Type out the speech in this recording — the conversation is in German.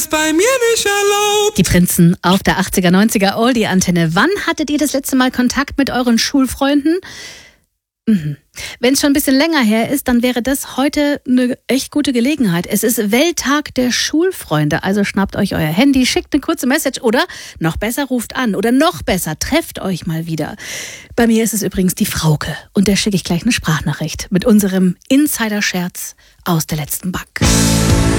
ist bei mir nicht erlaubt. Die Prinzen auf der 80er, 90er Oldie-Antenne. Wann hattet ihr das letzte Mal Kontakt mit euren Schulfreunden? Wenn es schon ein bisschen länger her ist, dann wäre das heute eine echt gute Gelegenheit. Es ist Welttag der Schulfreunde, also schnappt euch euer Handy, schickt eine kurze Message oder noch besser ruft an oder noch besser, trefft euch mal wieder. Bei mir ist es übrigens die Frauke und der schicke ich gleich eine Sprachnachricht mit unserem Insider-Scherz aus der letzten Bank.